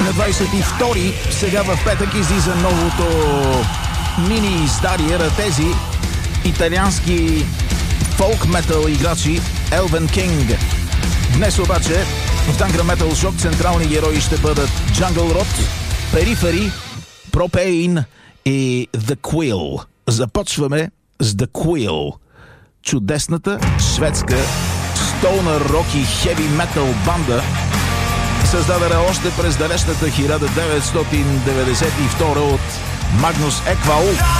На 22 сега в петък излиза новото мини издание на тези италиански фолк метал играчи Elven King. Днес обаче в Tangra Metal Shock централни герои ще бъдат Jungle Rot, Periphery, Propane и The Quill. Започваме с The Quill. Чудесната шведска стоунър рок и хеви метал банда, създадена още през далечната 1992 от Магнус Еквал.